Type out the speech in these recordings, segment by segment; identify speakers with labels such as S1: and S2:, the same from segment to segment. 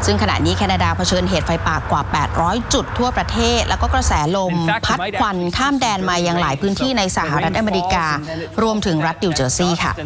S1: ซึ่งขณะนี้แคนาดาเผชิญเหตุไฟป่ากว่า800จุดทั่วประเทศแล้วก็กระแสลมพัดควันข้ามแดนมายังหลายพื้นที่ในสหรัฐอเมริการวมถึงรัฐนิวเจอร์ซีย์ค่ะ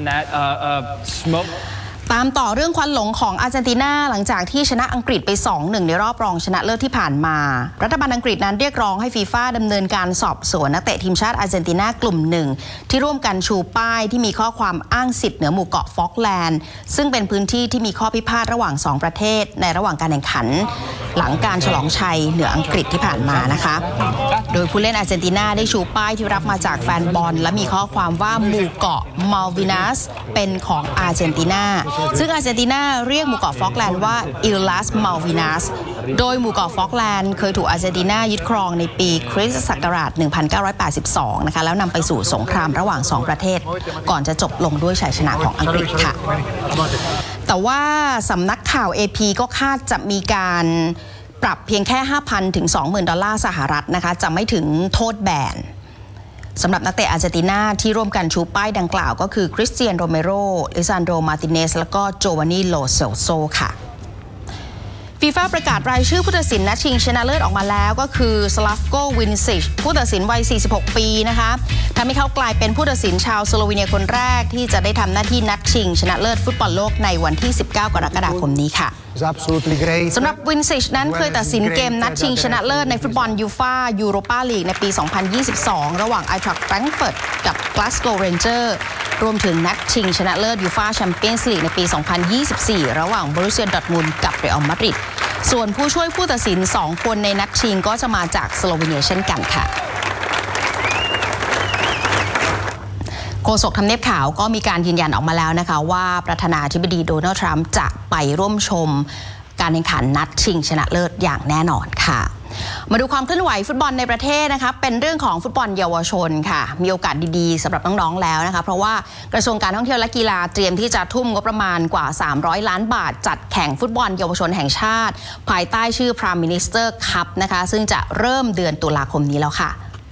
S1: ตามต่อเรื่องควันหลงของอาร์เจนตินาหลังจากที่ชนะอังกฤษไป 2-1 ในรอบรองชนะเลิศที่ผ่านมารัฐบาลอังกฤษนั้นเรียกร้องให้ฟีฟ่าดำเนินการสอบสวนนักเตะทีมชาติอาร์เจนตินากลุ่มหนึ่งที่ร่วมกันชูป้ายที่มีข้อความอ้างสิทธิ์เหนือหมู่เกาะฟอกแลนด์ซึ่งเป็นพื้นที่ที่มีข้อพิพาทระหว่าง2ประเทศในระหว่างการแข่งขันหลังการฉลองชัยเหนืออังกฤษที่ผ่านมานะคะโดยผู้เล่นอาร์เจนตินาได้ชูป้ายที่รับมาจากแฟนบอลและมีข้อความว่าหมู่เกาะมัลวินัสเป็นของอาร์เจนตินาซึ่งอาร์เจนตินาเรียกหมู่เกาะฟอกแลนด์ว่าอิลลัสมัลวินัสโดยหมู่เกาะฟอกแลนด์เคยถูกอาร์เจนตินายึดครองในปีคริสตศักราช 1982 นะคะแล้วนำไปสู่สงครามระหว่าง2ประเทศก่อนจะจบลงด้วยชัยชนะของอังกฤษค่ะแต่ว่าสำนักข่าว AP ก็คาดจะมีการปรับเพียงแค่ 5,000 ถึง 20,000 ดอลลาร์สหรัฐนะคะจะไม่ถึงโทษแบนสำหรับนักเตะอาร์เจนตินาที่ร่วมกันชูป้ายดังกล่าวก็คือคริสเตียนโรเมโรลิซานโดมาร์ติเนสและก็โจวานนีโลเซลโซค่ะฟีฟ่าประกาศรายชื่อผู้ตัดสินนัดชิงชนะเลิศออกมาแล้วก็คือสลาฟโกวินซิชผู้ตัดสินวัย 46 ปีนะคะทำให้เขากลายเป็นผู้ตัดสินชาวสโลวีเนียคนแรกที่จะได้ทำหน้าที่นัดชิงชนะเลิศฟุตบอลโลกในวันที่ 19 กรกฎาคมนี้ค่ะสำหรับวินซิชนั้นเคยตัดสินเกมนัดชิงชนะเลิศในฟุตบอลยูฟ่ายูโรปาลีกในปี 2022 ระหว่างไอทรัคแฟรงก์เฟิร์ตกับกลาสโกว์เรนเจอร์รวมถึงนัดชิงชนะเลิศยูฟ่าแชมเปี้ยนส์ลีกในปี 2024 ระหว่างบรูเซียดอร์ทมุนด์กับเรอัลมาดริดส่วนผู้ช่วยผู้ตัดสิน2คนในนัดชิงก็จะมาจากสโลวีเนียเช่นกันค่ะโฆษกทำเนียบขาวก็มีการยืนยันออกมาแล้วนะคะว่าประธานาธิบดีโดนัลด์ทรัมป์จะไปร่วมชมการแข่งขันนัดชิงชนะเลิศอย่างแน่นอนค่ะมาดูความเคลื่อนไหวฟุตบอลในประเทศนะคะเป็นเรื่องของฟุตบอลเยาวชนค่ะมีโอกาสดีๆสำหรับน้องๆแล้วนะคะเพราะว่ากระทรวงการท่องเที่ยวและกีฬาเตรียมที่จะทุ่มงบประมาณกว่า300 ล้านบาทจัดแข่งฟุตบอลเยาวชนแห่งชาติภายใต้ชื่อ Prime Minister Cup นะคะซึ่งจะเริ่มเดือนตุลาคมนี้แล้วค่ะ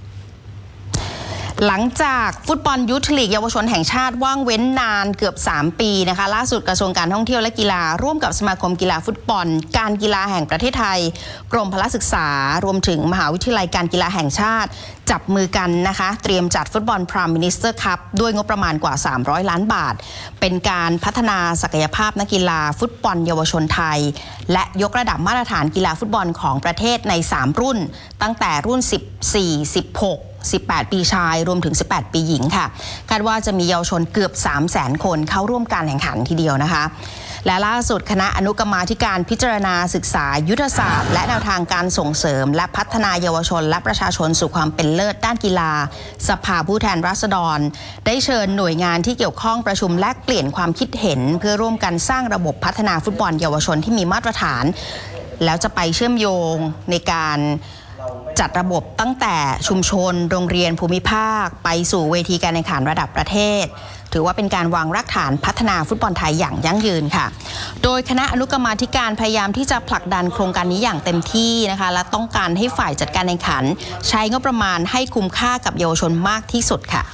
S1: หลังจากฟุตบอลยูทลีกเยาวชนแห่งชาติว่างเว้นนานเกือบ3 ปีนะคะล่าสุดกระทรวงการท่องเที่ยวและกีฬาร่วมกับสมาคมกีฬาฟุตบอลการกีฬาแห่งประเทศไทยกรมพละศึกษารวมถึงมหาวิทยาลัยการกีฬาแห่งชาติจับมือกันนะคะเตรียมจัดฟุตบอล Prime Minister Cup ด้วยงบประมาณกว่า300 ล้านบาทเป็นการพัฒนาศักยภาพนักกีฬาฟุตบอลเยาวชนไทยและยกระดับมาตรฐานกีฬาฟุตบอลของประเทศใน3รุ่นตั้งแต่รุ่น14 16 18 ปีชายรวมถึง18 ปีหญิงค่ะคาดว่าจะมีเยาวชนเกือบ 300,000 คนเข้าร่วมการแข่งขันทีเดียวนะคะและล่าสุดคณะอนุกรรมาธิการพิจารณาศึกษายุทธศาสตร์และแนวทางการส่งเสริมและพัฒนาเยาวชนและประชาชนสู่ความเป็นเลิศด้านกีฬาสภาผู้แทนราษฎรได้เชิญหน่วยงานที่เกี่ยวข้องประชุมแลกเปลี่ยนความคิดเห็นเพื่อร่วมกันสร้างระบบพัฒนาฟุตบอลเยาวชนที่มีมาตรฐานแล้วจะไปเชื่อมโยงในการจัดระบบตั้งแต่ชุมชนโรงเรียนภูมิภาคไปสู่เวทีการแข่งขันระดับประเทศถือว่าเป็นการวางรากฐานพัฒนาฟุตบอลไทยอย่างยั่งยืนค่ะโดยคณะอนุกรรมาธิการพยายามที่จะผลักดันโครงการนี้อย่างเต็มที่นะคะและต้องการให้ฝ่ายจัดการแข่งขันใช้งบประมาณให้คุ้มค่ากับเยาวชนมากที่สุดค่ะ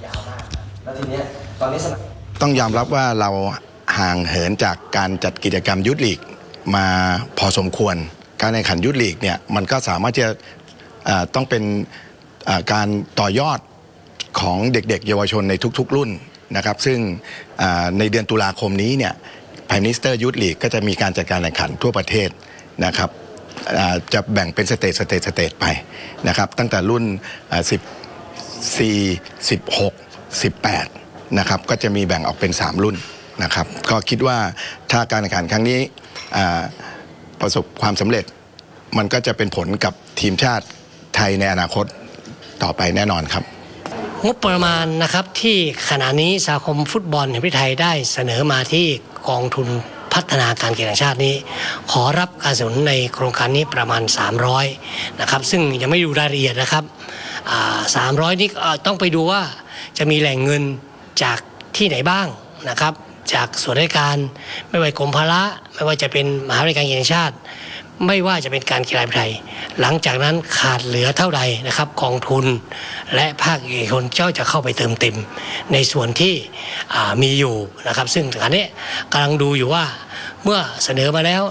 S2: ต้องยอมรับว่าเราห่างเหินจากการจัดกิจกรรมยุทธลีกมาพอสมควรการแข่งขันยุทธลีกเนี่ยมันก็สามารถจะต้องเป็นการต่อยอดของเด็กๆเยาวชนในทุกๆรุ่นนะครับซึ่งในเดือนตุลาคมนี้เนี่ย Prime Minister Youth League ก็จะมีการจัดการแข่งขันทั่วประเทศนะครับจะแบ่งเป็นสเตจไปนะครับตั้งแต่รุ่น14 16 18นะครับก็จะมีแบ่งออกเป็น3รุ่นนะครับก็คิดว่าถ้าการแข่งขันครั้งนี้ประสบความสำเร็จมันก็จะเป็นผลกับทีมชาติไทยในอนาคตต่อไปแน่นอนครับ
S3: งบประมาณนะครับที่ขณะนี้สมาคมฟุตบอลแห่งประเทศไทยได้เสนอมาที่กองทุนพัฒนาการกีฬาแห่งชาตินี้ขอรับการสนับสนุนในโครงการนี้ประมาณ300นะครับซึ่งยังไม่ดูรายละเอียดนะครับ300นี้ต้องไปดูว่าจะมีแหล่งเงินจากที่ไหนบ้างนะครับจากส่วนราชการไม่ว่ากรมพละไม่ว่าจะเป็นมหาวิทยาลัยการกีฬาแห่งชาติไม่ว่าจะเป็นการกีฬาไทยหลังจากนั้นขาดเหลือเท่าใดนะครับกองทุนและภาคเอกชนจะเข้าไปเติมเต็มในส่วนที่มีอยู่นะครับซึ่งขณะนี้กำลังดูอยู่ว่าเมื่อเสนอมาแล้ว